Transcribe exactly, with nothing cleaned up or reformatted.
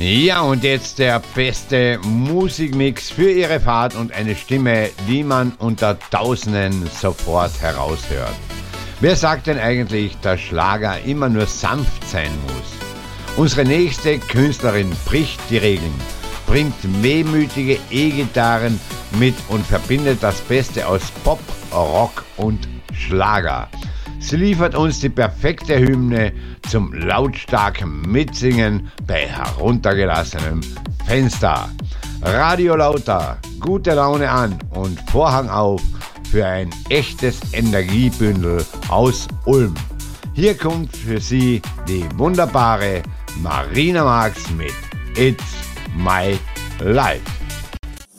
Ja, und jetzt der beste Musikmix für Ihre Fahrt und eine Stimme, die man unter Tausenden sofort heraushört. Wer sagt denn eigentlich, dass Schlager immer nur sanft sein muss? Unsere nächste Künstlerin bricht die Regeln, bringt wehmütige E-Gitarren mit und verbindet das Beste aus Pop, Rock und Schlager. Sie liefert uns die perfekte Hymne zum lautstarken Mitsingen bei heruntergelassenem Fenster. Radio lauter, gute Laune an und Vorhang auf für ein echtes Energiebündel aus Ulm. Hier kommt für Sie die wunderbare Marina Marx mit It's My Life.